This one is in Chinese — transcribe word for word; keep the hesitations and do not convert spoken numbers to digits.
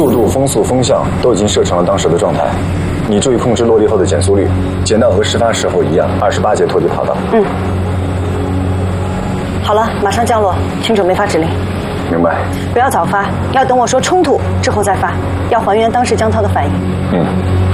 速度、风速、风向都已经设成了当时的状态。你注意控制落地后的减速率，减到和事发时候一样，二十八节脱离跑道。 嗯。好了，马上降落，请准备发指令。 明白。 不要早发，要等我说冲突之后再发，要还原当时江涛的反应。 嗯。